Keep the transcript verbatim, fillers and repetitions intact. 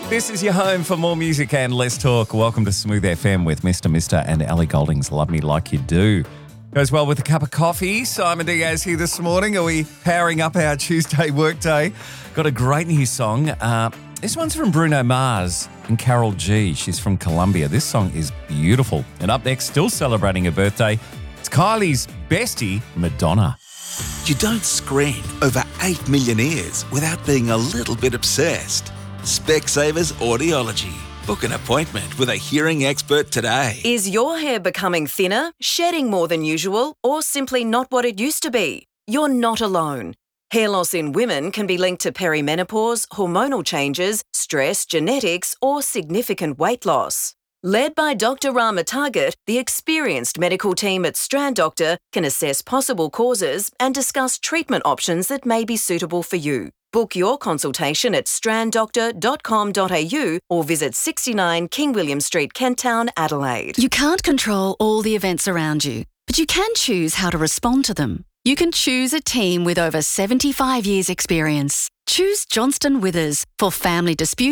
This is your home for more music and less talk. Welcome to Smooth F M with Mister Mister and Ellie Golding's Love Me Like You Do. Goes well with a cup of coffee. Simon Diaz here this morning. Are we powering up our Tuesday workday? Got a great new song. Uh, this one's from Bruno Mars and Carol G. She's from Colombia. This song is beautiful. And up next, still celebrating her birthday, it's Kylie's bestie, Madonna. You don't screen over eight million ears without being a little bit obsessed. Specsavers Audiology. Book an appointment with a hearing expert today. Is your hair becoming thinner, shedding more than usual, or simply not what it used to be? You're not alone. Hair loss in women can be linked to perimenopause, hormonal changes, stress, genetics, or significant weight loss. Led by Doctor Rama Target, the experienced medical team at Strand Doctor can assess possible causes and discuss treatment options that may be suitable for you. Book your consultation at strand doctor dot com dot a u or visit sixty-nine King William Street, Kent Town, Adelaide. You can't control all the events around you, but you can choose how to respond to them. You can choose a team with over seventy-five years experience. Choose Johnston Withers for family disputes